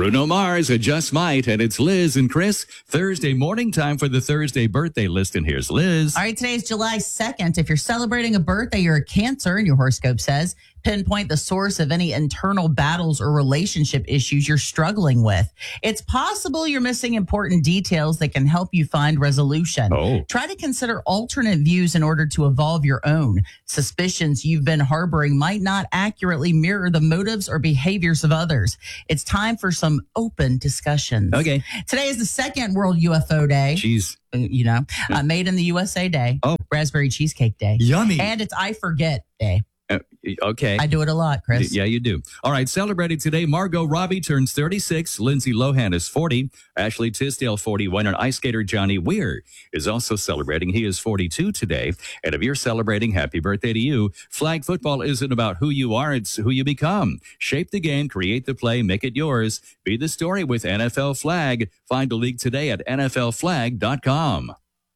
Bruno Mars, I Just Might, and it's Liz and Chris. Thursday morning time for the Thursday birthday list, and here's Liz. All right, today is July 2nd. If you're celebrating a birthday, you're a Cancer, and your horoscope says pinpoint the source of any internal battles or relationship issues you're struggling with. It's possible you're missing important details that can help you find resolution. Try to consider alternate views in order to evolve your own. Suspicions you've been harboring might not accurately mirror the motives or behaviors of others. It's time for some open discussions. Okay. Today is the second World UFO Day. Jeez. Made in the USA Day. Oh. Raspberry Cheesecake Day. Yummy. And it's I Forget Day. Okay. I do it a lot, Chris. Yeah, you do. All right, celebrating today, Margot Robbie turns 36, Lindsay Lohan is 40, Ashley Tisdale 41, and ice skater Johnny Weir is also celebrating. He is 42 today. And if you're celebrating, happy birthday to you. Flag football isn't about who you are, it's who you become. Shape the game, create the play, make it yours. Be the story with NFL Flag. Find a league today at nflflag.com.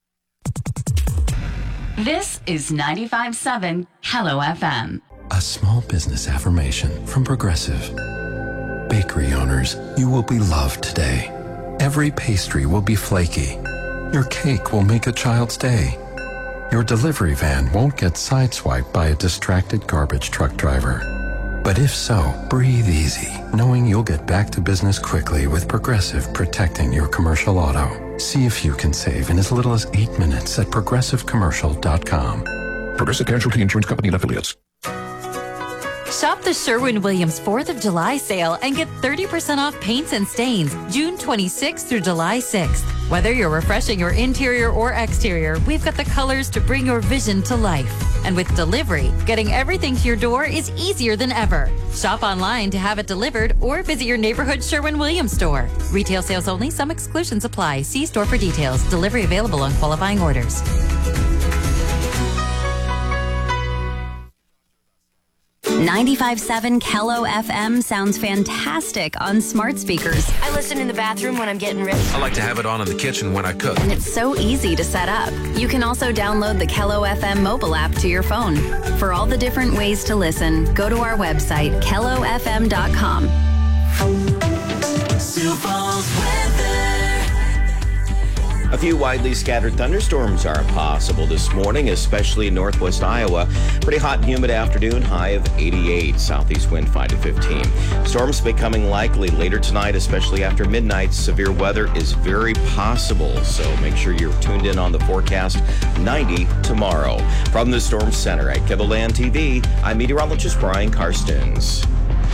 This is 95.7 Hello FM. A small business affirmation from Progressive. Bakery owners, you will be loved today. Every pastry will be flaky. Your cake will make a child's day. Your delivery van won't get sideswiped by a distracted garbage truck driver. But if so, breathe easy, knowing you'll get back to business quickly with Progressive protecting your commercial auto. See if you can save in as little as 8 minutes at progressivecommercial.com. Progressive Casualty Insurance Company and Affiliates. Shop the Sherwin-Williams 4th of July sale and get 30% off paints and stains June 26th through July 6th. Whether you're refreshing your interior or exterior, we've got the colors to bring your vision to life. And with delivery, getting everything to your door is easier than ever. Shop online to have it delivered or visit your neighborhood Sherwin-Williams store. Retail sales only. Some exclusions apply. See store for details. Delivery available on qualifying orders. 95.7 Kello FM sounds fantastic on smart speakers. I listen in the bathroom when I'm getting ready. I like to have it on in the kitchen when I cook. And it's so easy to set up. You can also download the Kello FM mobile app to your phone. For all the different ways to listen, go to our website, kellofm.com. Sioux Falls weather. A few widely scattered thunderstorms are possible this morning, especially in northwest Iowa. Pretty hot and humid afternoon, high of 88. Southeast wind 5 to 15. Storms becoming likely later tonight, especially after midnight. Severe weather is very possible, so make sure you're tuned in on the forecast. 90 tomorrow. From the Storm Center at KEBOLAND TV, I'm meteorologist Brian Karstens.